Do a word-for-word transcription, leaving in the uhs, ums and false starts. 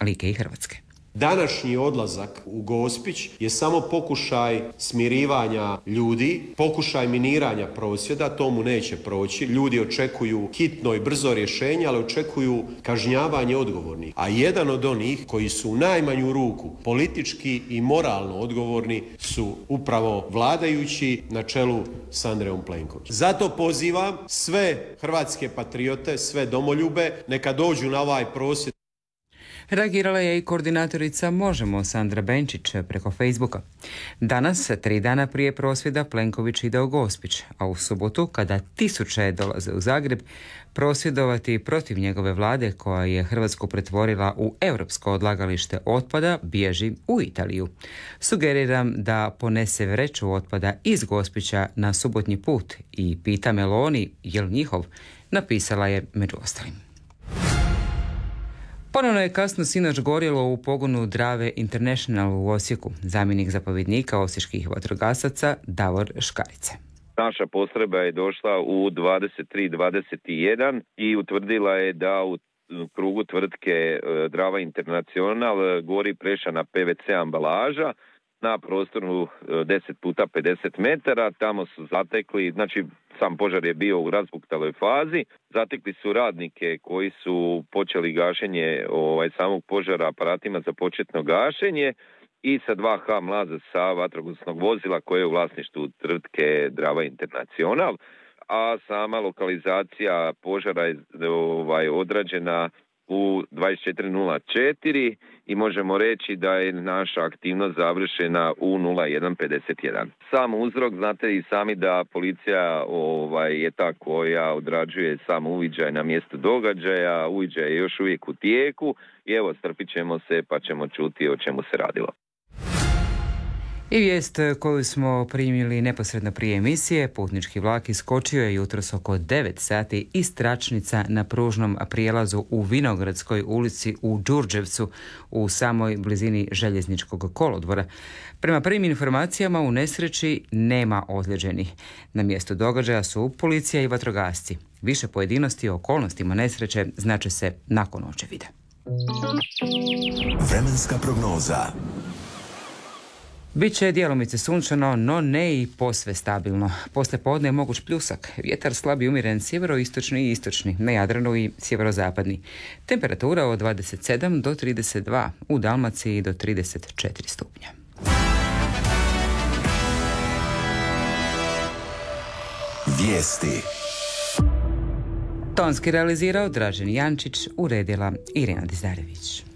Like i Hrvatske. Današnji odlazak u Gospić je samo pokušaj smirivanja ljudi, pokušaj miniranja prosvjeda, to mu neće proći. Ljudi očekuju hitno i brzo rješenje, ali očekuju kažnjavanje odgovornih. A jedan od onih koji su u najmanju ruku politički i moralno odgovorni su upravo vladajući na čelu s Andrejom Plenkovićem. Zato pozivam sve hrvatske patriote, sve domoljube, neka dođu na ovaj prosvjed. Reagirala je i koordinatorica Možemo Sandra Benčić preko Facebooka. Danas, tri dana prije prosvjeda, Plenković ide u Gospić, a u subotu, kada tisuće dolaze u Zagreb, prosvjedovati protiv njegove vlade koja je Hrvatsku pretvorila u europsko odlagalište otpada, bježi u Italiju. Sugeriram da ponese vreću otpada iz Gospića na subotnji put i pita Meloni jel njihov, napisala je među ostalim. Ponovno je kasno sinoć gorjelo u pogonu Drave International u Osijeku. Zamjenik zapovjednika osječkih vatrogasaca Davor Škarice. Naša postrojba je došla u dvadeset tri dvadeset jedan i utvrdila je da u krugu tvrtke Drava International gori prešana P V C ambalaža na prostoru deset puta pedeset metara. Tamo su zatekli, znači sam požar je bio u razbuktaloj fazi. Zatekli su radnike koji su počeli gašenje ovaj, samog požara aparatima za početno gašenje i sa dva H mlaza sa vatrogasnog vozila koje je u vlasništvu tvrtke Drava International. A sama lokalizacija požara je ovaj, odrađena u dvadeset četiri nula četiri i možemo reći da je naša aktivnost završena u nula jedan pedeset jedan. Sam uzrok, znate i sami da policija ovaj, je ta koja odrađuje sam uviđaj na mjestu događaja, uviđaj je još uvijek u tijeku i evo strpit ćemo se pa ćemo čuti o čemu se radilo. I vijest koju smo primili neposredno prije emisije, putnički vlak iskočio je jutros oko devet sati iz tračnica na pružnom prijelazu u Vinogradskoj ulici u Đurđevcu u samoj blizini željezničkog kolodvora. Prema prvim informacijama u nesreći nema ozlijeđenih. Na mjestu događaja su policija i vatrogasci. Više pojedinosti o okolnostima nesreće znače se nakon očevida. Vremenska prognoza. Biće djelomice sunčano, no ne i posve stabilno. Poslije podne je moguć pljusak. Vjetar slabi umjeren sjeveroistočni i istočni, na Jadranu i sjeverozapadni. Temperatura od dvadeset sedam do trideset dva, u Dalmaciji do trideset četiri stupnja. Vijesti. Tonski realizirao Dražen Jančić, uredila Irena Dizdarević.